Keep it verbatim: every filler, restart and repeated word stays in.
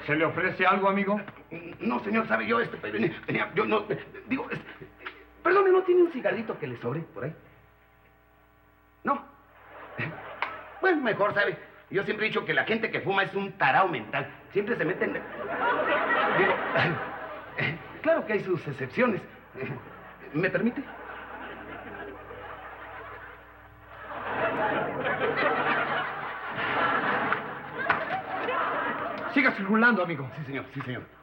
¿Se le ofrece algo, amigo? No, señor, sabe, yo este... Venía, venía, yo no... Digo, este, perdone, ¿no tiene un cigarrito que le sobre por ahí? No. Bueno, mejor, ¿sabe? Yo siempre he dicho que la gente que fuma es un tarao mental. Siempre se meten... Digo, claro que hay sus excepciones. ¿Me permite? Siga circulando, amigo. Sí, señor, sí, señor.